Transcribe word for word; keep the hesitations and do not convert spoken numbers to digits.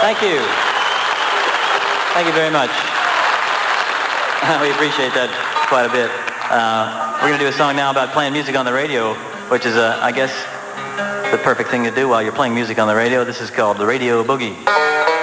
Thank you. Thank you very much. We appreciate that quite a bit. Uh, we're going to do a song now about playing music on the radio, which is, uh, I guess, the perfect thing to do while you're playing music on the radio. This is called the Radio Boogie.